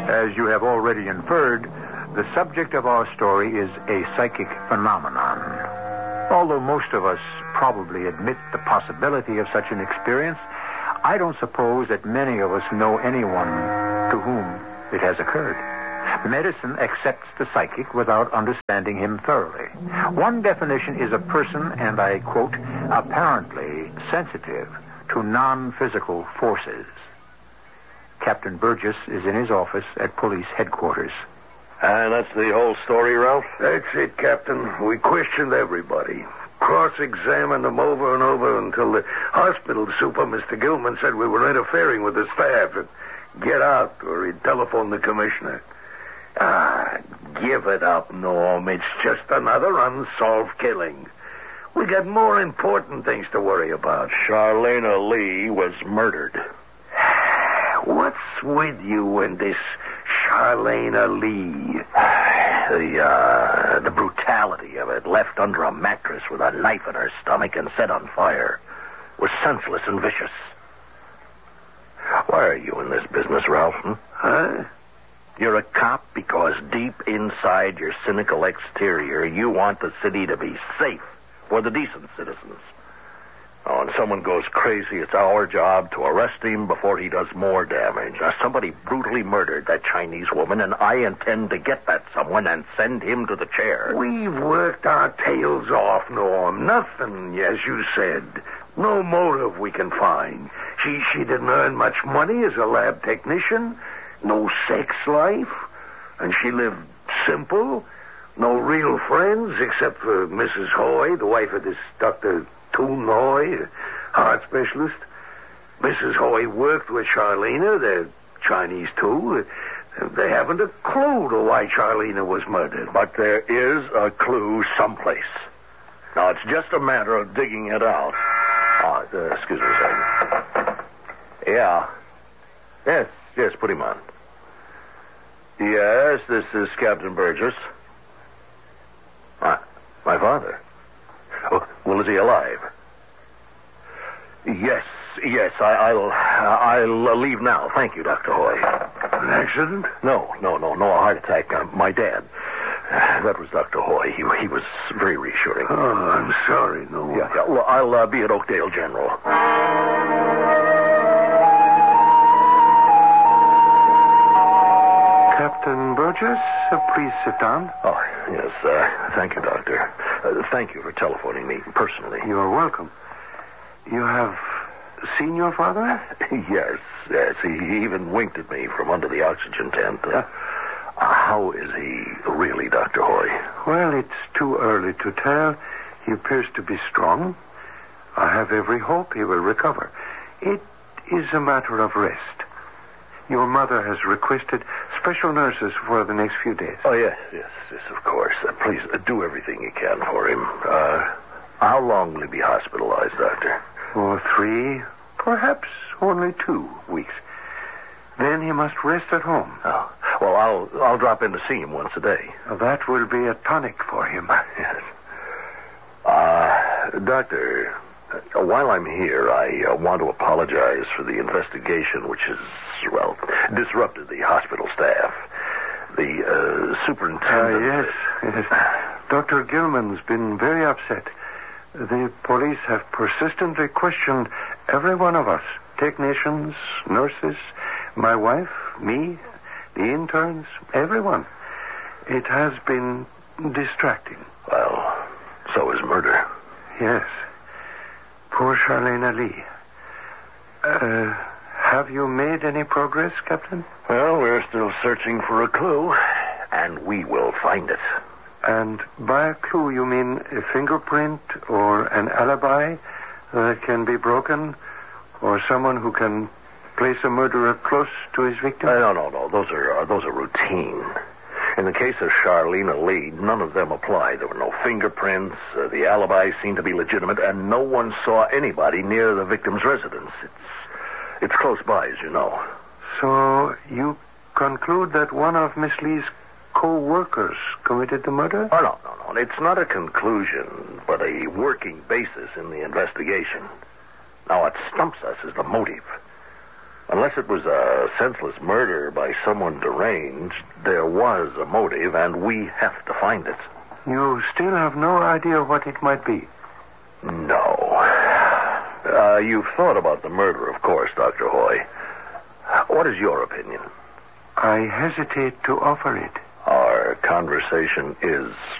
As you have already inferred, the subject of our story is a psychic phenomenon. Although most of us probably admit the possibility of such an experience, I don't suppose that many of us know anyone to whom it has occurred. Medicine accepts the psychic without understanding him thoroughly. One definition is a person, and I quote, apparently sensitive to non-physical forces. Captain Burgess is in his office at police headquarters. And that's the whole story, Ralph? That's it, Captain. We questioned everybody. Cross-examined them over and over until the hospital super, Mr. Gilman, said we were interfering with the staff and get out or he'd telephone the commissioner. Give it up, Norm. It's just another unsolved killing. We got more important things to worry about. Charlena Lee was murdered. What's with you and this Charlena Lee? The brutality of it, left under a mattress with a knife in her stomach and set on fire, was senseless and vicious. Why are you in this business, Ralph? Huh? You're a cop because deep inside your cynical exterior, you want the city to be safe for the decent citizens. Oh, when someone goes crazy, it's our job to arrest him before he does more damage. Now, somebody brutally murdered that Chinese woman, and I intend to get that someone and send him to the chair. We've worked our tails off, Norm. Nothing, as you said. No motive we can find. She didn't earn much money as a lab technician. No sex life. And she lived simple. No real friends except for Mrs. Hoy, the wife of this Dr. Toon Hoy, heart specialist. Mrs. Hoy worked with Charlena. They're Chinese, too. They haven't a clue to why Charlena was murdered. But there is a clue someplace. Now, it's just a matter of digging it out. Excuse me a second. Yeah. Yes, put him on. Yes, this is Captain Burgess. My father. Well, is he alive? Yes, I'll leave now. Thank you, Dr. Hoy. An accident? No, a heart attack. My dad. That was Dr. Hoy. He was very reassuring. Oh, I'm sorry, no. Yeah. Well, I'll be at Oakdale General. Captain Burgess, please sit down. Oh, yes. Thank you, Doctor. Thank you for telephoning me personally. You're welcome. You have seen your father? Yes. He even winked at me from under the oxygen tent. How is he really, Dr. Hoy? Well, it's too early to tell. He appears to be strong. I have every hope he will recover. It is a matter of rest. Your mother has requested special nurses for the next few days. Oh, yes, of course. Please, do everything you can for him. How long will he be hospitalized, Doctor? 3, perhaps only 2 weeks. Then he must rest at home. Oh, well, I'll drop in to see him once a day. That will be a tonic for him. Yes. Doctor, while I'm here, I want to apologize for the investigation which has, disrupted the hospital staff. The superintendent... Yes. Dr. Gilman's been very upset. The police have persistently questioned every one of us. Technicians, nurses, my wife, me, the interns, everyone. It has been distracting. Well, so is murder. Yes. Poor Charlena Lee. Have you made any progress, Captain? Well, we're still searching for a clue, and we will find it. And by a clue, you mean a fingerprint or an alibi that can be broken, or someone who can place a murderer close to his victim? No. Those are routine. In the case of Charlena Lee, none of them apply. There were no fingerprints. The alibi seemed to be legitimate, and no one saw anybody near the victim's residence. It's close by, as you know. So you conclude that one of Miss Lee's co-workers committed the murder? Oh, no. It's not a conclusion, but a working basis in the investigation. Now, what stumps us is the motive. Unless it was a senseless murder by someone deranged, there was a motive, and we have to find it. You still have no idea what it might be? No. You've thought about the murder, of course, Dr. Hoy. What is your opinion? I hesitate to offer it. Our conversation is